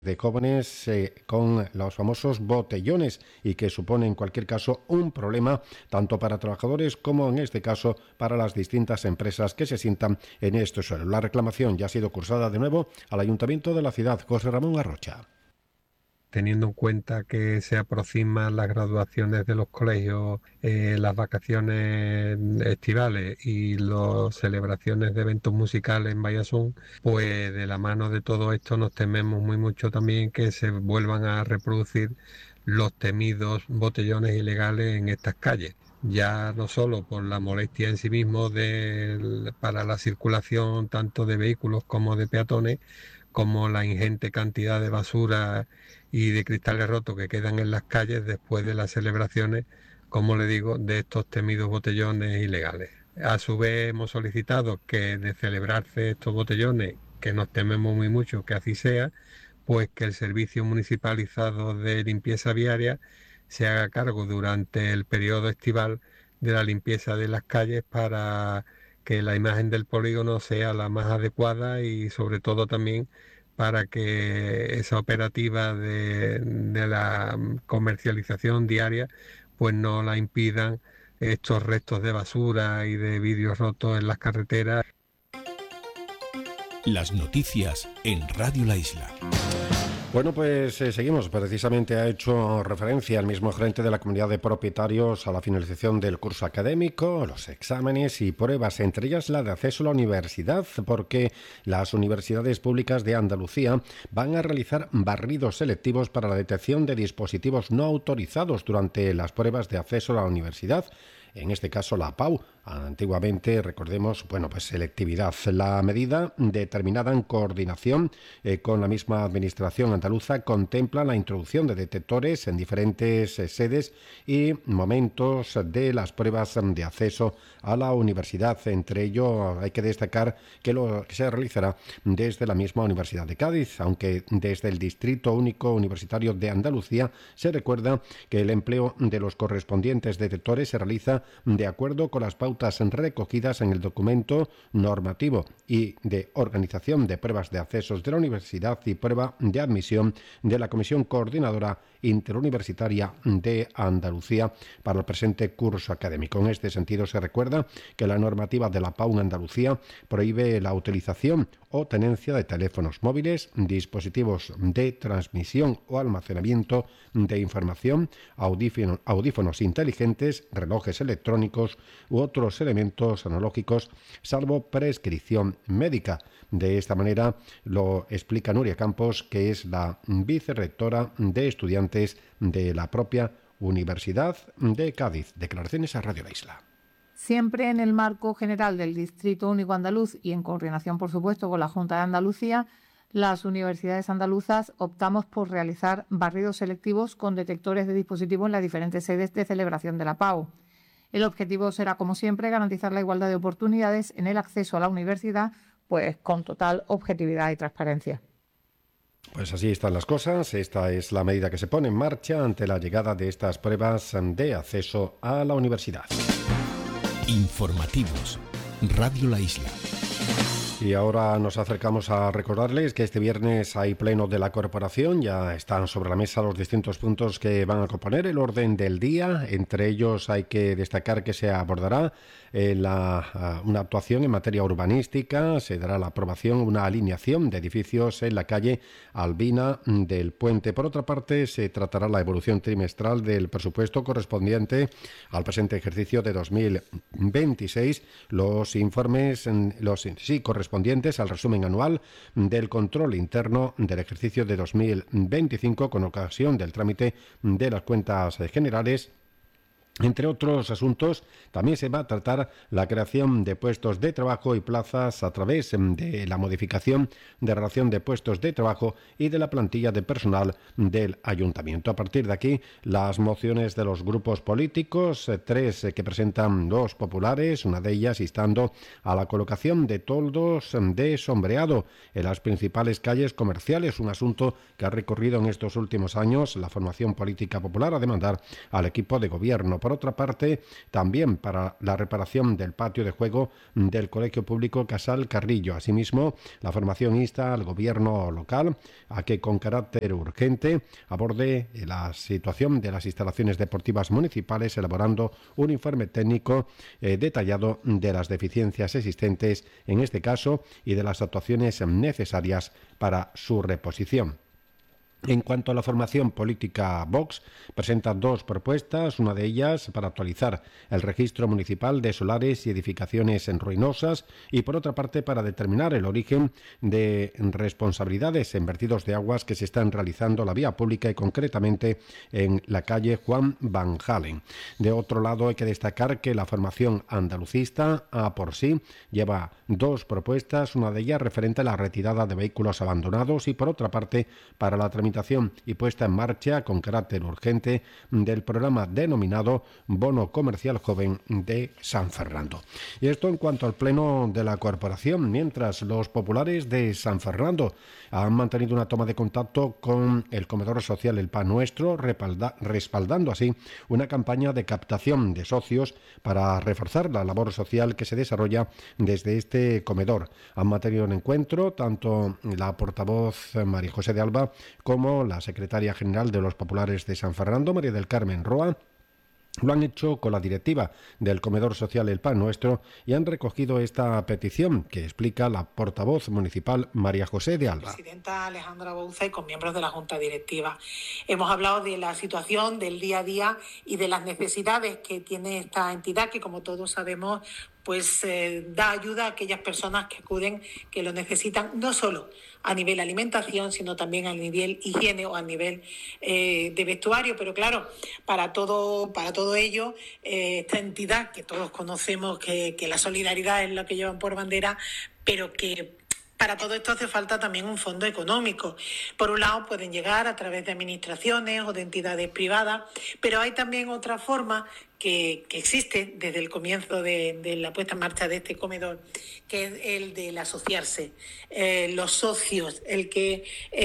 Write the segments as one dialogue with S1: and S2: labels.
S1: de jóvenes con los famosos botellones y que supone en cualquier caso un problema tanto para trabajadores como en este caso para las distintas empresas que se sientan en este suelo. La reclamación ya ha sido cursada de nuevo al Ayuntamiento de la ciudad. José Ramón Arrocha.
S2: Teniendo en cuenta que se aproximan las graduaciones de los colegios, las vacaciones estivales y las celebraciones de eventos musicales en Vallazón, pues de la mano de todo esto nos tememos muy mucho también que se vuelvan a reproducir los temidos botellones ilegales en estas calles. Ya no solo por la molestia en sí mismo para la circulación tanto de vehículos como de peatones, como la ingente cantidad de basura y de cristales rotos que quedan en las calles después de las celebraciones, como le digo, de estos temidos botellones ilegales. A su vez hemos solicitado que de celebrarse estos botellones, que nos tememos muy mucho que así sea, pues que el servicio municipalizado de limpieza viaria se haga cargo durante el periodo estival de la limpieza de las calles para que la imagen del polígono sea la más adecuada y sobre todo también para que esa operativa de la comercialización diaria pues no la impidan estos restos de basura y de vidrios rotos en las carreteras.
S3: Las noticias en Radio La Isla.
S1: Bueno, pues seguimos. Precisamente ha hecho referencia el mismo gerente de la comunidad de propietarios a la finalización del curso académico, los exámenes y pruebas, entre ellas la de acceso a la universidad, porque las universidades públicas de Andalucía van a realizar barridos selectivos para la detección de dispositivos no autorizados durante las pruebas de acceso a la universidad. En este caso la PAU, antiguamente, recordemos, pues selectividad. La medida, determinada en coordinación con la misma administración andaluza, contempla la introducción de detectores en diferentes sedes y momentos de las pruebas de acceso a la universidad. Entre ello, hay que destacar que lo que se realizará desde la misma Universidad de Cádiz, aunque desde el Distrito Único Universitario de Andalucía se recuerda que el empleo de los correspondientes detectores se realiza de acuerdo con las pautas recogidas en el documento normativo y de organización de pruebas de accesos de la universidad y prueba de admisión de la Comisión Coordinadora Interuniversitaria de Andalucía para el presente curso académico. En este sentido, se recuerda que la normativa de la PAU en Andalucía prohíbe la utilización o tenencia de teléfonos móviles, dispositivos de transmisión o almacenamiento de información, audífonos inteligentes, relojes electrónicos u otros elementos analógicos, salvo prescripción médica. De esta manera lo explica Nuria Campos, que es la vicerrectora de estudiantes de la propia Universidad de Cádiz. Declaraciones a Radio La Isla.
S4: Siempre en el marco general del Distrito Único Andaluz y en coordinación, por supuesto, con la Junta de Andalucía, las universidades andaluzas optamos por realizar barridos selectivos con detectores de dispositivos en las diferentes sedes de celebración de la PAU. El objetivo será, como siempre, garantizar la igualdad de oportunidades en el acceso a la universidad, pues con total objetividad y transparencia.
S1: Pues así están las cosas. Esta es la medida que se pone en marcha ante la llegada de estas pruebas de acceso a la universidad.
S3: Informativos. Radio La Isla.
S1: Y ahora nos acercamos a recordarles que este viernes hay pleno de la corporación. Ya están sobre la mesa los distintos puntos que van a componer el orden del día. Entre ellos hay que destacar que se abordará una actuación en materia urbanística. Se dará la aprobación, una alineación de edificios en la calle Albina del Puente. Por otra parte, se tratará la evolución trimestral del presupuesto correspondiente al presente ejercicio de 2026. Los informes, correspondientes al resumen anual del control interno del ejercicio de 2025 con ocasión del trámite de las cuentas generales. Entre otros asuntos, también se va a tratar la creación de puestos de trabajo y plazas a través de la modificación de relación de puestos de trabajo y de la plantilla de personal del ayuntamiento. A partir de aquí, las mociones de los grupos políticos, 3 que presentan los populares, una de ellas instando a la colocación de toldos de sombreado en las principales calles comerciales, un asunto que ha recorrido en estos últimos años la formación política popular a demandar al equipo de gobierno. Por por otra parte, también para la reparación del patio de juego del Colegio Público Casal Carrillo. Asimismo, la formación insta al gobierno local a que con carácter urgente aborde la situación de las instalaciones deportivas municipales, elaborando un informe técnico detallado de las deficiencias existentes en este caso y de las actuaciones necesarias para su reposición. En cuanto a la formación política, Vox presenta dos propuestas, una de ellas para actualizar el registro municipal de solares y edificaciones ruinosas y por otra parte para determinar el origen de responsabilidades en vertidos de aguas que se están realizando en la vía pública y concretamente en la calle Juan Van Halen. De otro lado, hay que destacar que la formación andalucista A por sí lleva dos propuestas, una de ellas referente a la retirada de vehículos abandonados y por otra parte para la tramitación y puesta en marcha con carácter urgente del programa denominado Bono Comercial Joven de San Fernando. Y esto en cuanto al pleno de la corporación, mientras los populares de San Fernando han mantenido una toma de contacto con el comedor social El Pan Nuestro, respaldando así una campaña de captación de socios para reforzar la labor social que se desarrolla desde este comedor. Han mantenido un encuentro tanto la portavoz María José de Alba como la secretaria general de los populares de San Fernando, María del Carmen Roa. Lo han hecho con la directiva del comedor social El Pan Nuestro y han recogido esta petición que explica la portavoz municipal María José de Alba.
S5: Presidenta Alejandra Bouza y con miembros de la Junta Directiva. Hemos hablado de la situación del día a día y de las necesidades que tiene esta entidad que, como todos sabemos, pues da ayuda a aquellas personas que acuden, que lo necesitan, no solo a nivel alimentación, sino también a nivel higiene o a nivel de vestuario. Pero claro, para todo ello, esta entidad que todos conocemos que la solidaridad es lo que llevan por bandera, pero que para todo esto hace falta también un fondo económico. Por un lado, pueden llegar a través de administraciones o de entidades privadas, pero hay también otra forma que existe desde el comienzo de la puesta en marcha de este comedor, que es el del asociarse, los socios, el que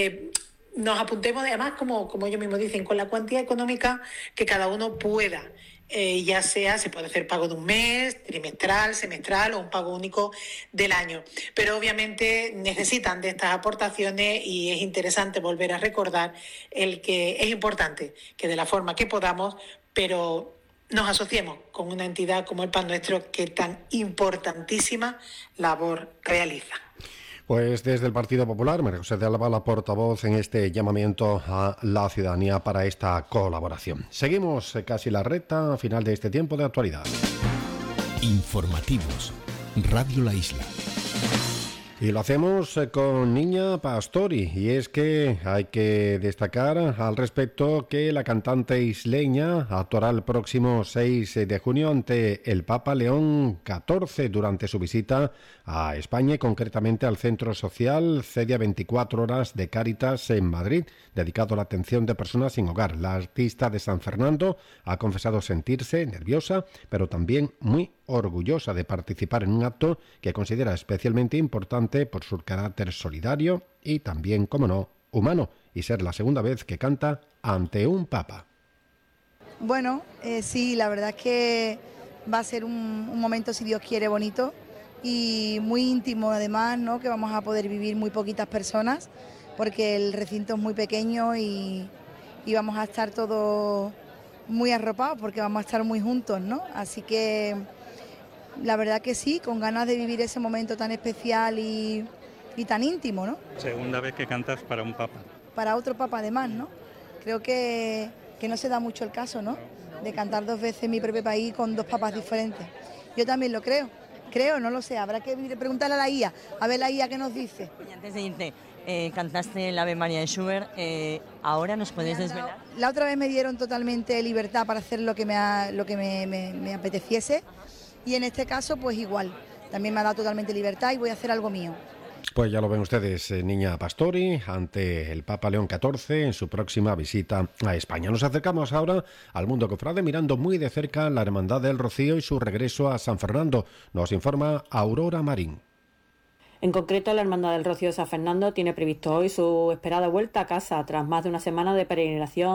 S5: nos apuntemos, además, como ellos mismos dicen, con la cuantía económica que cada uno pueda. Ya sea, se puede hacer pago de un mes, trimestral, semestral o un pago único del año. Pero obviamente necesitan de estas aportaciones y es interesante volver a recordar el que es importante que de la forma que podamos, pero nos asociemos con una entidad como el Pan Nuestro que tan importantísima labor realiza.
S1: Pues desde el Partido Popular, María José de Alba, la portavoz en este llamamiento a la ciudadanía para esta colaboración. Seguimos casi la recta final de este tiempo de actualidad.
S3: Informativos. Radio La Isla.
S1: Y lo hacemos con Niña Pastori, y es que hay que destacar al respecto que la cantante isleña actuará el próximo 6 de junio ante el Papa León XIV durante su visita a España y concretamente al Centro Social Cedia 24 Horas de Cáritas en Madrid, dedicado a la atención de personas sin hogar. La artista de San Fernando ha confesado sentirse nerviosa, pero también muy orgullosa de participar en un acto que considera especialmente importante por su carácter solidario y también, como no, humano, y ser la segunda vez que canta ante un papa.
S6: Bueno, sí, la verdad es que va a ser un momento, si Dios quiere, bonito y muy íntimo además, ¿no? Que vamos a poder vivir muy poquitas personas porque el recinto es muy pequeño y vamos a estar todos muy arropados porque vamos a estar muy juntos, ¿no? Así que la verdad que sí, con ganas de vivir ese momento tan especial y tan íntimo, ¿no?
S7: Segunda vez que cantas para un papa.
S6: Para otro papa además, ¿no? Creo que no se da mucho el caso, ¿no? De cantar dos veces en mi propio país con dos papas diferentes. Yo también lo creo. Creo, no lo sé, habrá que preguntarle a la IA, a ver la IA qué nos dice.
S8: Y antes de irte, cantaste el Ave María de Schubert, ¿ahora nos puedes desvelar?
S6: La otra vez me dieron totalmente libertad para hacer lo que me apeteciese. Y en este caso, pues igual, también me ha dado totalmente libertad y voy a hacer algo mío.
S1: Pues ya lo ven ustedes, Niña Pastori, ante el Papa León XIV en su próxima visita a España. Nos acercamos ahora al mundo cofrade, mirando muy de cerca la Hermandad del Rocío y su regreso a San Fernando. Nos informa Aurora Marín.
S9: En concreto, la Hermandad del Rocío de San Fernando tiene previsto hoy su esperada vuelta a casa tras más de una semana de peregrinación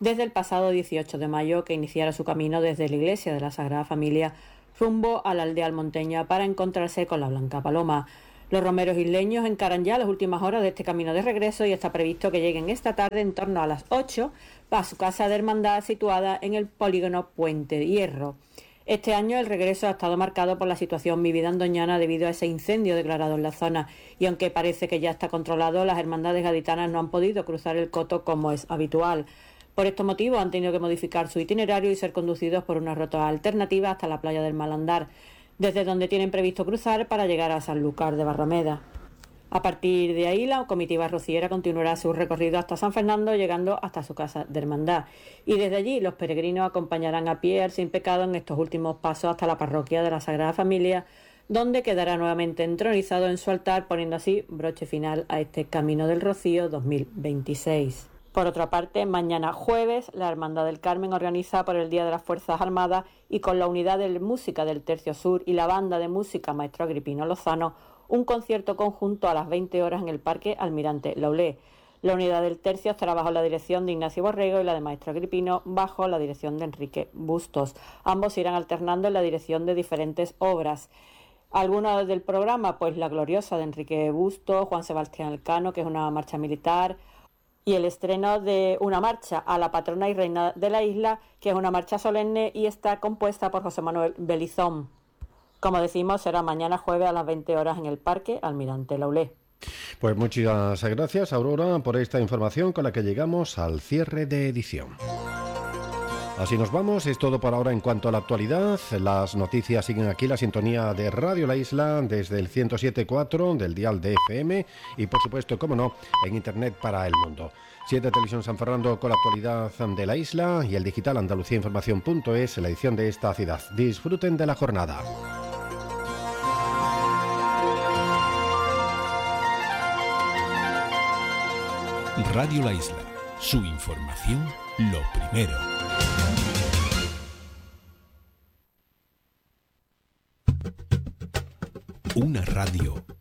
S9: desde el pasado 18 de mayo, que iniciara su camino desde la iglesia de la Sagrada Familia rumbo a la aldea almonteña para encontrarse con la Blanca Paloma. Los romeros isleños encaran ya las últimas horas de este camino de regreso y está previsto que lleguen esta tarde en torno a las 8 a su casa de hermandad situada en el polígono Puente de Hierro. Este año el regreso ha estado marcado por la situación vivida en Doñana debido a ese incendio declarado en la zona y aunque parece que ya está controlado, las hermandades gaditanas no han podido cruzar el coto como es habitual. Por estos motivos han tenido que modificar su itinerario y ser conducidos por una ruta alternativa hasta la playa del Malandar, desde donde tienen previsto cruzar para llegar a Sanlúcar de Barrameda. A partir de ahí, la comitiva rociera continuará su recorrido hasta San Fernando, llegando hasta su casa de hermandad. Y desde allí, los peregrinos acompañarán a pie al Sin Pecado en estos últimos pasos hasta la parroquia de la Sagrada Familia, donde quedará nuevamente entronizado en su altar, poniendo así broche final a este Camino del Rocío 2026. Por otra parte, mañana jueves, la Hermandad del Carmen organiza por el Día de las Fuerzas Armadas y con la unidad de música del Tercio Sur y la banda de música Maestro Agripino Lozano, un concierto conjunto a las 20 horas en el Parque Almirante Laulé. La unidad del Tercio estará bajo la dirección de Ignacio Borrego y la de Maestro Agripino bajo la dirección de Enrique Bustos. Ambos irán alternando en la dirección de diferentes obras. Algunos del programa, pues La Gloriosa de Enrique Bustos, Juan Sebastián Elcano, que es una marcha militar, y el estreno de una marcha a la patrona y reina de la isla, que es una marcha solemne y está compuesta por José Manuel Belizón. Como decimos, será mañana jueves a las 20 horas en el Parque Almirante Laulé.
S1: Pues muchas gracias, Aurora, por esta información con la que llegamos al cierre de edición. Así nos vamos, es todo por ahora en cuanto a la actualidad. Las noticias siguen aquí, la sintonía de Radio La Isla, desde el 107.4 del dial de FM y, por supuesto, como no, en Internet para el mundo. 7 Televisión San Fernando con la actualidad de la isla y el digital andaluciainformación.es, la edición de esta ciudad. Disfruten de la jornada.
S3: Radio La Isla, su información lo primero. Una radio